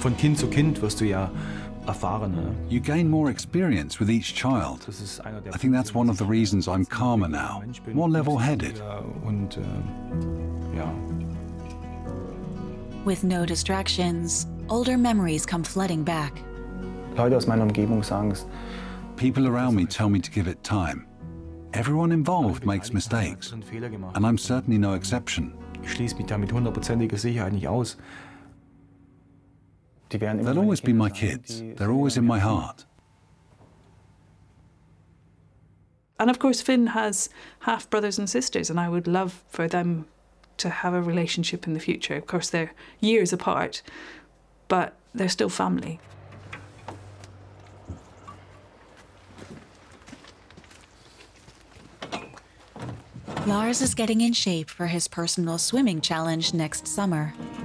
Von Kind zu Kind wirst du ja erfahrener. You gain more experience with each child. Das ist einer der I think that's one of the reasons I'm calmer now, more level-headed. Und ja. With no distractions, older memories come flooding back. Leute aus meiner Umgebung sagen es. People around me tell me to give it time. Everyone involved makes mistakes, and I'm certainly no exception. Ich schließe mich da mit 100%iger Sicherheit nicht aus. They'll always be my kids. They're always in my heart. And of course, Finn has half brothers and sisters, and I would love for them to have a relationship in the future. Of course, they're years apart, but they're still family. Lars is getting in shape for his personal swimming challenge next summer.